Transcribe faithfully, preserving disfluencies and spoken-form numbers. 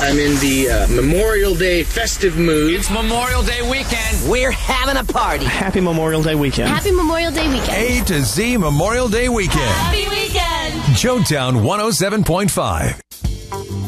I'm in the uh, Memorial Day festive mood. It's Memorial Day weekend. We're having a party. Happy Memorial Day weekend. Happy Memorial Day weekend. A to Z Memorial Day weekend. Happy weekend. Joetown one oh seven point five.